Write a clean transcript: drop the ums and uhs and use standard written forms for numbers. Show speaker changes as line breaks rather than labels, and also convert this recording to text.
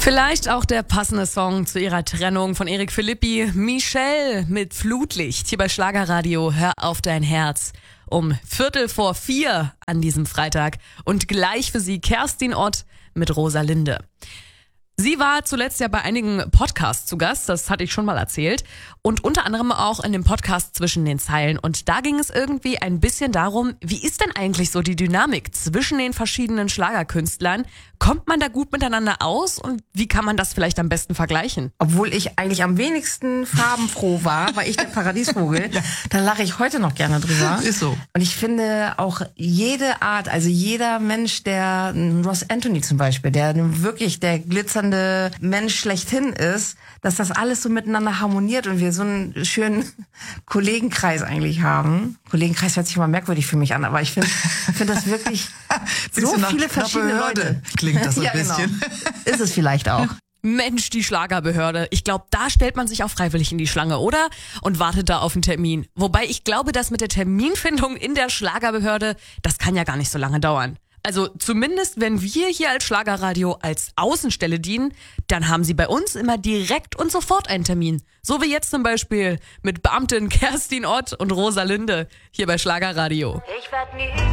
Vielleicht auch der passende Song zu ihrer Trennung von Eric Philippi. Michelle mit Flutlicht hier bei Schlagerradio. Hör auf dein Herz. Um 3:45 an diesem Freitag. Und gleich für Sie Kerstin Ott mit Rosalinde. Sie war zuletzt ja bei einigen Podcasts zu Gast, das hatte ich schon mal erzählt. Und unter anderem auch in dem Podcast Zwischen den Zeilen. Und da ging es irgendwie ein bisschen darum, wie ist denn eigentlich so die Dynamik zwischen den verschiedenen Schlagerkünstlern? Kommt man da gut miteinander aus und wie kann man das vielleicht am besten vergleichen?
Obwohl ich eigentlich am wenigsten farbenfroh war ich der Paradiesvogel. Ja. Da lache ich heute noch gerne drüber.
Ist so.
Und ich finde auch jede Art, also jeder Mensch, der Ross Anthony zum Beispiel, der wirklich der glitzernde Mensch schlechthin ist, dass das alles so miteinander harmoniert und wir so einen schönen Kollegenkreis eigentlich haben. Kollegenkreis hört sich immer merkwürdig für mich an, aber ich finde das wirklich so viele verschiedene Leute.
Klingt das so ein
ja,
bisschen.
Genau. Ist es vielleicht auch.
Mensch, die Schlagerbehörde. Ich glaube, da stellt man sich auch freiwillig in die Schlange, oder? Und wartet da auf einen Termin. Wobei ich glaube, dass mit der Terminfindung in der Schlagerbehörde, das kann ja gar nicht so lange dauern. Also zumindest, wenn wir hier als Schlagerradio als Außenstelle dienen, dann haben sie bei uns immer direkt und sofort einen Termin. So wie jetzt zum Beispiel mit Beamtin Kerstin Ott und Rosalinde hier bei Schlagerradio.
Ich werd nie